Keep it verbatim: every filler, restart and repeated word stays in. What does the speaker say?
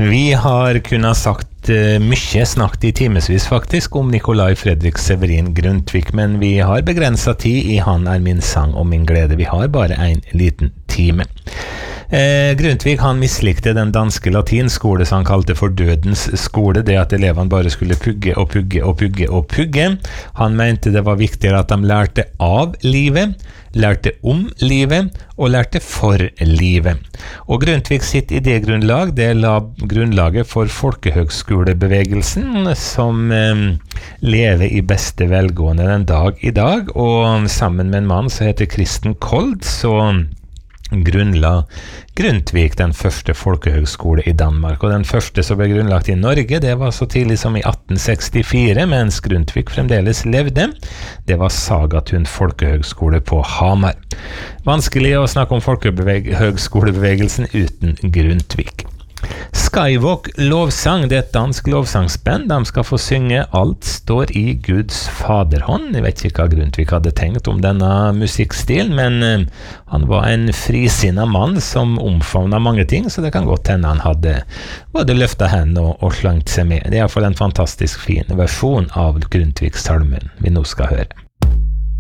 Vi har kunnet sagt uh, mye, snakket i timesvis faktisk, om Nikolai Fredrik Severin Grundtvig, men vi har begrenset tid i Han er min sang og min glede. Vi har bare en liten time. Eh, Grundtvig han mislikte den danske latinskole som han kalte for dødens skole, det at elevene bare skulle pugge og pugge og pugge og pugge. Han mente det var viktigere at de lærte av livet, lærte om livet og lærte for livet. Og Grundtvig sitt idégrunnlag, det la grunnlaget for folkehøgskolebevegelsen som eh, lever i beste velgående den dag i dag, og sammen med en mann som heter Christen Kold, så grunnla Grundtvig den første folkehøgskole i Danmark, og den første som ble grunnlagt i Norge, det var så tidlig som i atten sekstifire, mens Grundtvig fremdeles levde. Det var Sagatun folkehøgskole på Hamar. Vanskelig å snakke om folkehøgskolebevegelsen uten Grundtvig. Skywalk lovsang, det er et dansk lovsangsband. De skal få synge Alt står i Guds faderhånd. Jeg vet ikke hva Grundtvig hadde tenkt om denne musikkstilen, men uh, han var en frisinnet mann som omfavnet mange ting, så det kan godt hende han hadde både løftet hendene og, og slangt seg med. Det er i hvert fall en fantastisk fin versjon av Grundtvigs salmen vi nå skal høre.